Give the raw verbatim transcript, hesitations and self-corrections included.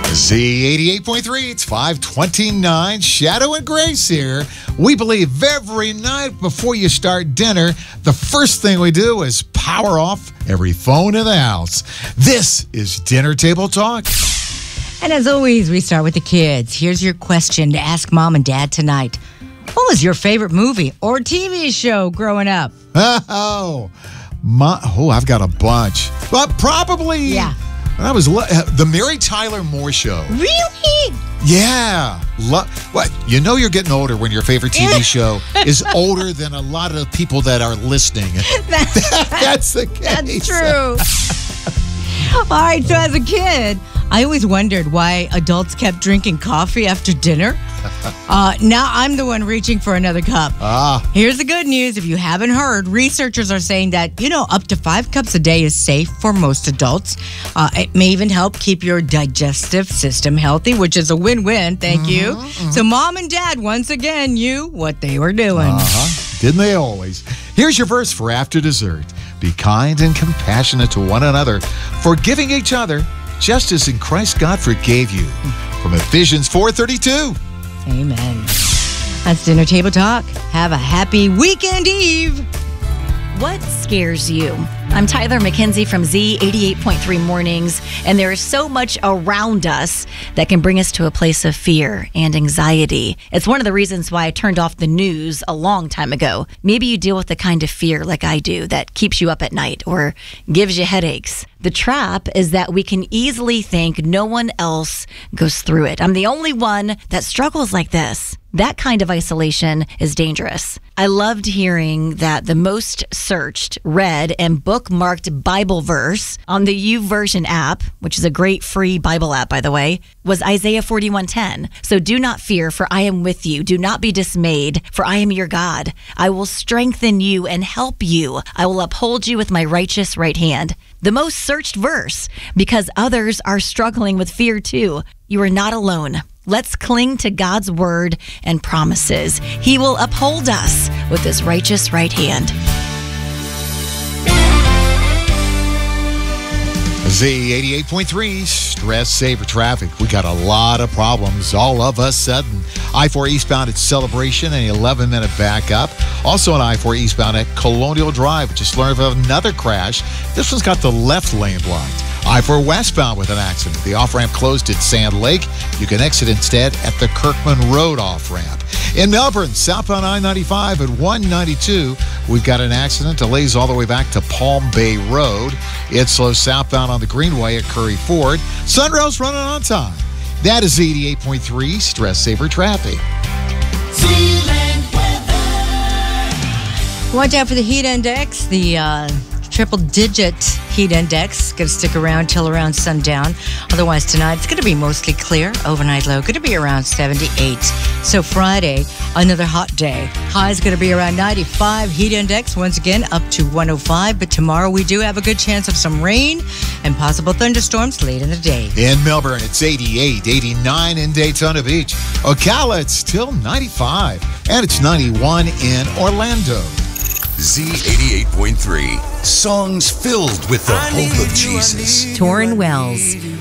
Z eighty-eight point three, it's five twenty-nine. Shadow and Grace here. We believe every night before you start dinner, the first thing we do is power off every phone in the house. This is Dinner Table Talk. And as always, we start with the kids. Here's your question to ask mom and dad tonight. What was your favorite movie or T V show growing up? Oh, my, oh I've got a bunch. But probably... Yeah. That was lo- the Mary Tyler Moore Show. Really? Yeah. Lo- what? You know you're getting older when your favorite T V show is older than a lot of people that are listening. That's, That's the case. That's true. All right, so as a kid, I always wondered why adults kept drinking coffee after dinner. Uh, now I'm the one reaching for another cup. Ah. Here's the good news. If you haven't heard, researchers are saying that, you know, up to five cups a day is safe for most adults. Uh, it may even help keep your digestive system healthy, which is a win-win. Thank mm-hmm, you. Mm-hmm. So mom and dad, once again, knew what they were doing. Uh-huh. Didn't they always? Here's your verse for after dessert. Be kind and compassionate to one another, forgiving each other, just as in Christ God forgave you. From Ephesians four thirty-two. Amen. That's Dinner Table Talk. Have a happy weekend eve. What scares you? I'm Tyler McKenzie from Z eighty-eight point three Mornings, and there is so much around us that can bring us to a place of fear and anxiety. It's one of the reasons why I turned off the news a long time ago. Maybe you deal with the kind of fear like I do that keeps you up at night or gives you headaches. The trap is that we can easily think no one else goes through it. I'm the only one that struggles like this. That kind of isolation is dangerous. I loved hearing that the most searched, read, and bookmarked Bible verse on the YouVersion app, which is a great free Bible app, by the way, was Isaiah forty-one ten. So do not fear, for I am with you. Do not be dismayed, for I am your God. I will strengthen you and help you. I will uphold you with my righteous right hand. The most searched verse, because others are struggling with fear too. You are not alone. Let's cling to God's word and promises. He will uphold us with his righteous right hand. Z eighty-eight point three, stress saver traffic. We got a lot of problems all of a sudden. I four eastbound at Celebration, an eleven minute backup. Also on I four eastbound at Colonial Drive. Just learned of another crash. This one's got the left lane blocked. I four westbound with an accident. The off-ramp closed at Sand Lake. You can exit instead at the Kirkman Road off-ramp. In Melbourne, southbound I ninety-five at one ninety-two, we've got an accident. Delays all the way back to Palm Bay Road. It's slow southbound on the Greenway at Curry Ford. Sunrail's running on time. That is eighty-eight point three Stress Saver Traffic. Watch out for the heat index. The uh, triple-digit heat index. Going to stick around till around sundown. Otherwise, tonight it's going to be mostly clear. Overnight low going to be around seventy-eight. So Friday, another hot day. High is going to be around ninety-five. Heat index, once again, up to one oh five. But tomorrow we do have a good chance of some rain and possible thunderstorms late in the day. In Melbourne, it's eighty-eight, eighty-nine in Daytona Beach. Ocala, it's still ninety-five. And it's ninety-one in Orlando. Z eighty-eight point three. Songs filled with the hope of Jesus. Torrin Wells.